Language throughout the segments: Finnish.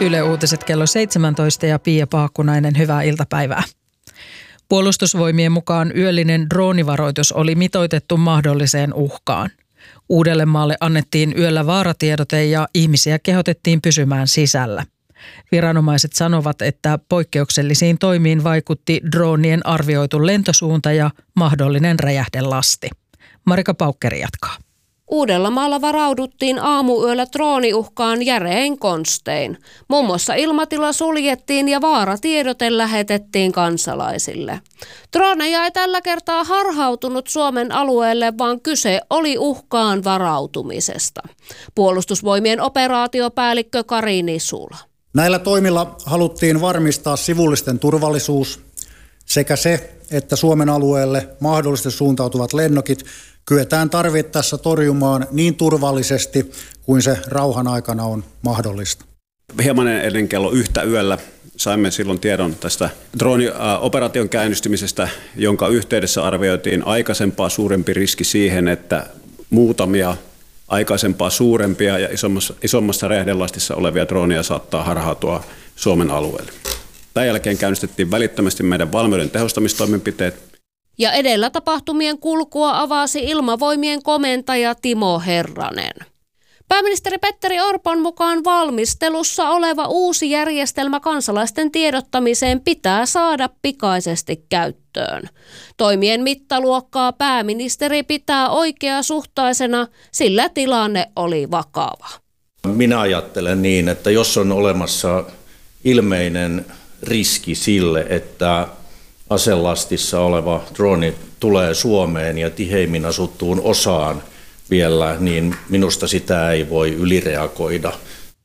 Yle Uutiset kello 17 ja Pia Paakkunainen, hyvää iltapäivää. Puolustusvoimien mukaan yöllinen droonivaroitus oli mitoitettu mahdolliseen uhkaan. Uudellemaalle annettiin yöllä vaaratiedote ja ihmisiä kehotettiin pysymään sisällä. Viranomaiset sanovat, että poikkeuksellisiin toimiin vaikutti droonien arvioitu lentosuunta ja mahdollinen räjähdelasti. Marika Paukkeri jatkaa. Uudellamaalla varauduttiin aamuyöllä drooniuhkaan järein konstein. Muun muassa ilmatila suljettiin ja vaaratiedote lähetettiin kansalaisille. Droneja ei tällä kertaa harhautunut Suomen alueelle, vaan kyse oli uhkaan varautumisesta. Puolustusvoimien operaatiopäällikkö Kari Nisula. Näillä toimilla haluttiin varmistaa sivullisten turvallisuus sekä se, että Suomen alueelle mahdollisesti suuntautuvat lennokit kyetään tarvittaessa torjumaan niin turvallisesti kuin se rauhan aikana on mahdollista. Hieman ennen kello 1 yöllä saimme silloin tiedon tästä droonioperaation käynnistymisestä, jonka yhteydessä arvioitiin aikaisempaa suurempi riski siihen, että muutamia aikaisempaa suurempia ja isommassa räjähdelastissa olevia droonia saattaa harhautua Suomen alueelle. Tämän jälkeen käynnistettiin välittömästi meidän valmiuden tehostamistoimenpiteet. Ja edellä tapahtumien kulkua avasi Ilmavoimien komentaja Timo Herranen. Pääministeri Petteri Orpon mukaan valmistelussa oleva uusi järjestelmä kansalaisten tiedottamiseen pitää saada pikaisesti käyttöön. Toimien mittaluokkaa pääministeri pitää oikeasuhtaisena, sillä tilanne oli vakava. Minä ajattelen niin, että jos on olemassa ilmeinen riski sille, että aselastissa oleva drooni tulee Suomeen ja tiheimmin asuttuun osaan vielä, niin minusta sitä ei voi ylireagoida.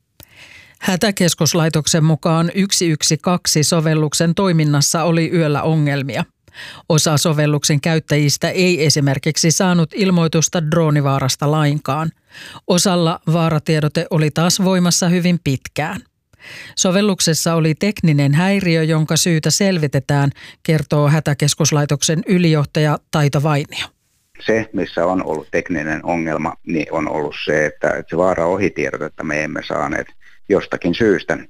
Hätäkeskuslaitoksen mukaan 112-sovelluksen toiminnassa oli yöllä ongelmia. Osa sovelluksen käyttäjistä ei esimerkiksi saanut ilmoitusta droonivaarasta lainkaan. Osalla vaaratiedote oli taas voimassa hyvin pitkään. Sovelluksessa oli tekninen häiriö, jonka syytä selvitetään, kertoo Hätäkeskuslaitoksen ylijohtaja Taito Vainio. Se, missä on ollut tekninen ongelma, niin on ollut se, että se vaara-ohitiedotetta me emme saaneet jostakin syystä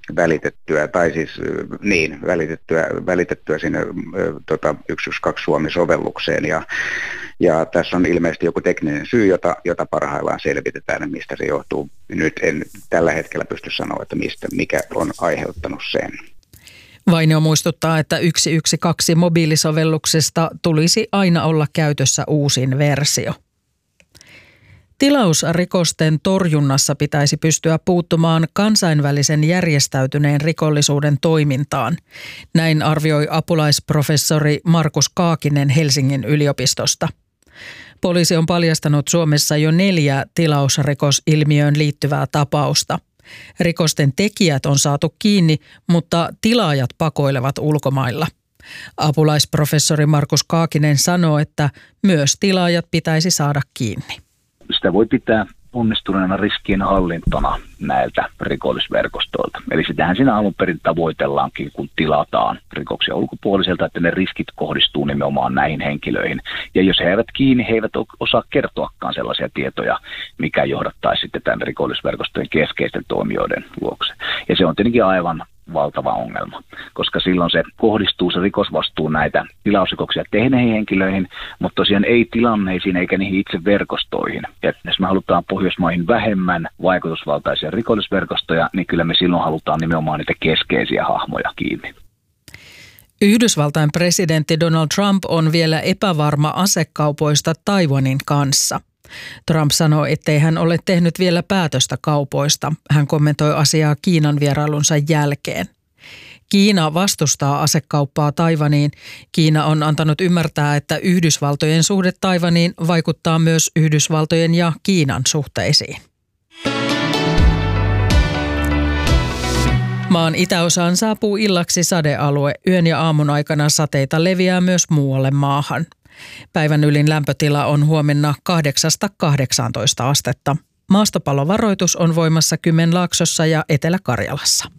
välitettyä sinne 112 Suomi-sovellukseen. Ja tässä on ilmeisesti joku tekninen syy, jota parhaillaan selvitetään, mistä se johtuu. Nyt en tällä hetkellä pysty sanoa, että mikä on aiheuttanut sen. Vainio muistuttaa, että 112 mobiilisovelluksesta tulisi aina olla käytössä uusin versio. Tilausrikosten torjunnassa pitäisi pystyä puuttumaan kansainvälisen järjestäytyneen rikollisuuden toimintaan. Näin arvioi apulaisprofessori Markus Kaakinen Helsingin yliopistosta. Poliisi on paljastanut Suomessa jo 4 tilausrikosilmiöön liittyvää tapausta. Rikosten tekijät on saatu kiinni, mutta tilaajat pakoilevat ulkomailla. Apulaisprofessori Markus Kaakinen sanoo, että myös tilaajat pitäisi saada kiinni. Sitä voi pitää onnistuneena riskien hallintona näiltä rikollisverkostoilta. Eli sitähän siinä alun perin tavoitellaankin, kun tilataan rikoksia ulkopuoliselta, että ne riskit kohdistuu nimenomaan näihin henkilöihin. Ja jos he eivät kiinni, he eivät osaa kertoakaan sellaisia tietoja, mikä johdattaisi sitten tämän rikollisverkostojen keskeisten toimijoiden luokse. Ja se on tietenkin aivan valtava ongelma, koska silloin se kohdistuu se rikosvastuu näitä tilausrikoksia tehneihin henkilöihin, mutta tosiaan ei tilanneisiin eikä niihin itse verkostoihin. Ja jos me halutaan Pohjoismaihin vähemmän vaikutusvaltaisia rikollisverkostoja, niin kyllä me silloin halutaan nimenomaan niitä keskeisiä hahmoja kiinni. Yhdysvaltain presidentti Donald Trump on vielä epävarma asekaupoista Taiwanin kanssa. Trump sanoi, ettei hän ole tehnyt vielä päätöstä kaupoista. Hän kommentoi asiaa Kiinan vierailunsa jälkeen. Kiina vastustaa asekauppaa Taiwaniin. Kiina on antanut ymmärtää, että Yhdysvaltojen suhde Taiwaniin vaikuttaa myös Yhdysvaltojen ja Kiinan suhteisiin. Maan itäosaan saapuu illaksi sadealue. Yön ja aamun aikana sateita leviää myös muualle maahan. Päivän ylin lämpötila on huomenna 8–18 astetta. Maastopallovaroitus on voimassa Kymenlaaksossa ja Etelä-Karjalassa.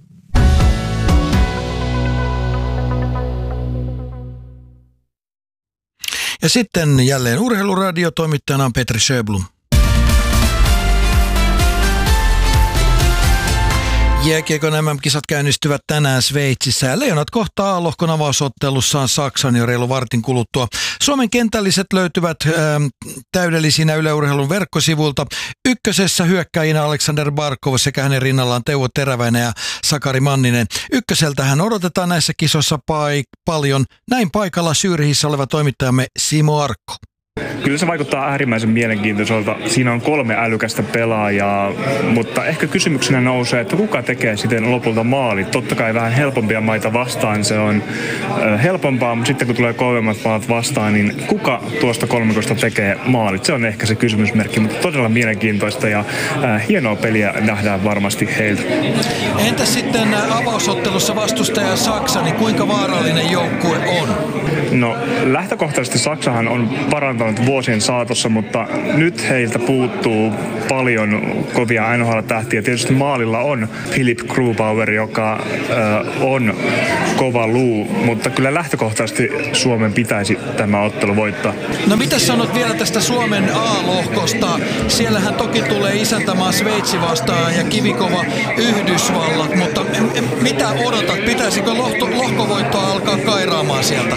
Ja sitten jälleen Urheiluradio, toimittajana on Petri Sjöblom. Jääkiekon MM-kisat käynnistyvät tänään Sveitsissä ja Leijonat kohtaa A-lohkon avausottelussaan Saksan jo reilu vartin kuluttua. Suomen kentälliset löytyvät täydellisinä Yle Urheilun verkkosivuilta. Ykkösessä hyökkäjinä Aleksander Barkov sekä hänen rinnallaan Teuvo Teräväinen ja Sakari Manninen. Ykköseltähän odotetaan näissä kisoissa paljon. Näin paikalla Zürichissä oleva toimittajamme Simo Arkko. Kyllä se vaikuttaa äärimmäisen mielenkiintoiselta. Siinä on 3 älykästä pelaajaa, mutta ehkä kysymyksenä nousee, että kuka tekee sitten lopulta maalit. Totta kai vähän helpompia maita vastaan se on helpompaa, mutta sitten kun tulee kovemmat maat vastaan, niin kuka tuosta 13 tekee maalit? Se on ehkä se kysymysmerkki, mutta todella mielenkiintoista ja hienoa peliä nähdään varmasti heiltä. Entäs sitten avausottelussa vastustaja Saksa, niin kuinka vaarallinen joukkue on? No lähtökohtaisesti Saksahan on parantanut vuosien saatossa, mutta nyt heiltä puuttuu paljon kovia NHL-tähtiä. Tietysti maalilla on Philipp Grubauer, joka on kova luu, mutta kyllä lähtökohtaisesti Suomen pitäisi tämä ottelu voittaa. No mitä sanot vielä tästä Suomen A-lohkosta? Siellähän toki tulee isäntämaa Sveitsi vastaan ja kivikova Yhdysvallat, mutta mitä odotat? Pitäisikö lohkovoittoa alkaa kairaamaan sieltä?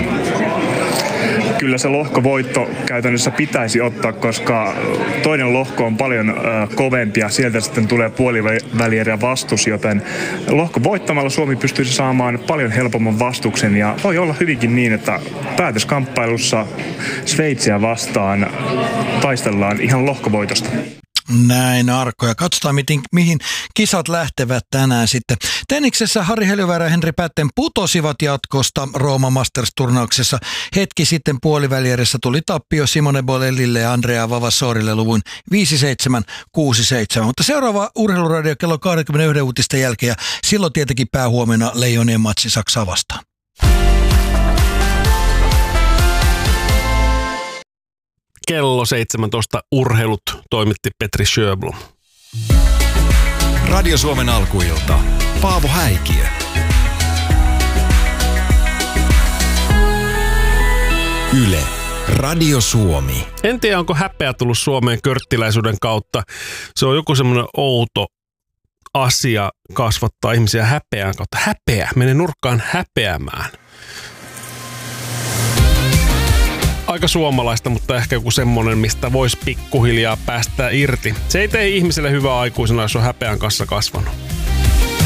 Kyllä se lohkovoitto käytännössä pitäisi ottaa, koska toinen lohko on paljon kovempi ja sieltä sitten tulee puolivälieriä vastus, joten lohko voittamalla Suomi pystyisi saamaan paljon helpomman vastuksen ja voi olla hyvinkin niin, että päätöskamppailussa Sveitsiä vastaan taistellaan ihan lohkovoitosta. Näin Arkko, ja katsotaan mihin kisat lähtevät tänään sitten. Tenniksessä Harri Heliöväärä ja Henri Pätten putosivat jatkosta Rooma Masters-turnauksessa. Hetki sitten puolivälierissä tuli tappio Simone Bolellille ja Andrea Vavasorille luvun 5-7, 6-7. Mutta seuraava Urheiluradio kello 21 uutisten jälkeen ja silloin tietenkin päähuomenna Leijonien matsi Saksaa vastaan. Kello 17 urheilut toimitti Petri Sjöblom. Radio Suomen alkuilta. Paavo Häikiö. Yle. Radio Suomi. En tiedä, onko häpeä tullut Suomeen körttiläisyyden kautta. Se on joku semmoinen outo asia kasvattaa ihmisiä häpeän kautta. Häpeä. Mene nurkkaan häpeämään. Aika suomalaista, mutta ehkä joku semmonen, mistä voisi pikkuhiljaa päästä irti. Se ei tee ihmiselle hyvää aikuisena, jos on häpeän kanssa kasvanut.